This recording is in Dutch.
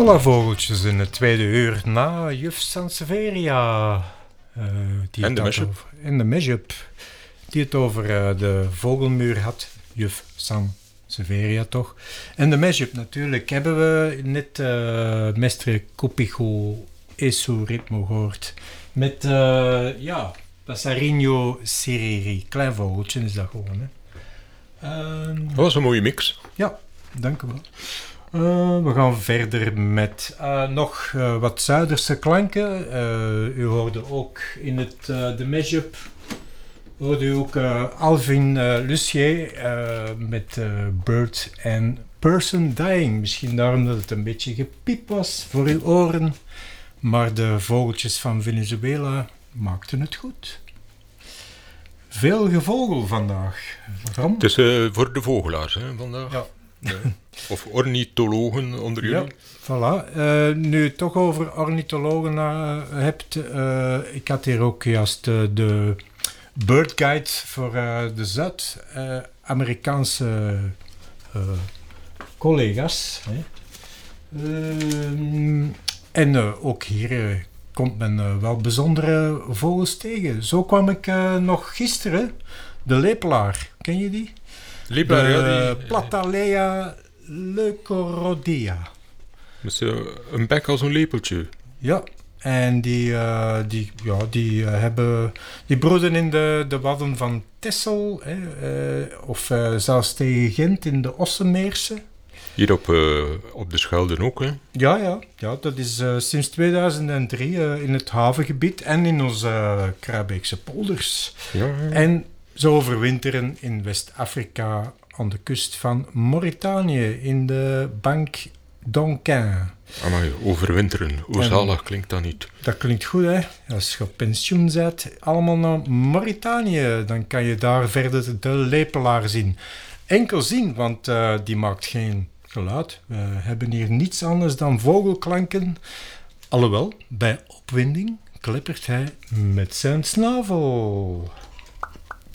Voilà, vogeltjes in het tweede uur na juf Sanseveria. En de mashup. En de mashup. Die het over de vogelmuur had. Juf Sanseveria toch. En de mashup natuurlijk hebben we net Mestre Copigo e suo ritmo gehoord. Met Passarinho Sereri. Klein vogeltje is dat gewoon. Hè. Dat was een mooie mix. Ja, dank u wel. We gaan verder met nog wat Zuiderse klanken. U hoorde ook in de mashup hoorde u ook Alvin Lucier met Bird and Person Dying. Misschien daarom dat het een beetje gepiep was voor uw oren. Maar de vogeltjes van Venezuela maakten het goed. Veel gevogel vandaag. Waarom? Het is voor de vogelaars vandaag. Ja. Of ornithologen onder jullie. Ja, voilà. Nu je het toch over ornithologen hebt, ik had hier ook juist de Bird Guide voor de Zuid-Amerikaanse collega's. Hè. En ook hier komt men wel bijzondere vogels tegen. Zo kwam ik nog gisteren de lepelaar. Ken je die? Lepelaar, Platalea leucorodia. Met een bek als een lepeltje. Ja, en die broeden in de wadden van Texel, of zelfs tegen Gent in de Ossenmeersen. Hier op de Schelde ook, hè? Ja, dat is sinds 2003 in het havengebied en in onze Krabeekse polders. Ja. En ze overwinteren in West-Afrika aan de kust van Mauritanië in de Bank d'Onquin. Amai, overwinteren. Hoe zalig klinkt dat niet? Dat klinkt goed, hè. Als je op pensioen bent, allemaal naar Mauritanië, dan kan je daar verder de lepelaar zien. Enkel zien, want die maakt geen geluid. We hebben hier niets anders dan vogelklanken. Alhoewel, bij opwinding kleppert hij met zijn snavel.